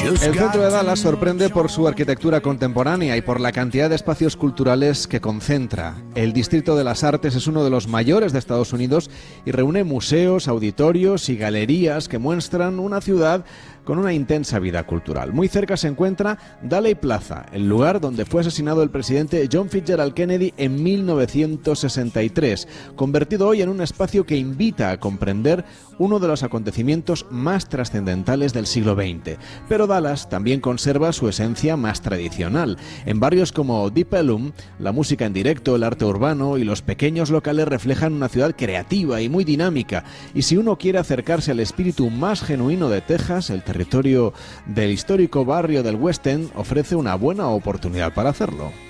El centro de Dallas sorprende por su arquitectura contemporánea y por la cantidad de espacios culturales que concentra. El Distrito de las Artes es uno de los mayores de Estados Unidos y reúne museos, auditorios y galerías que muestran una ciudad con una intensa vida cultural. Muy cerca se encuentra Daley Plaza, el lugar donde fue asesinado el presidente John Fitzgerald Kennedy en 1963, convertido hoy en un espacio que invita a comprender uno de los acontecimientos más trascendentales del siglo XX. Pero Dallas también conserva su esencia más tradicional. En barrios como Deep Ellum, la música en directo, el arte urbano y los pequeños locales reflejan una ciudad creativa y muy dinámica. Y si uno quiere acercarse al espíritu más genuino de Texas, el territorio del histórico barrio del West End ofrece una buena oportunidad para hacerlo.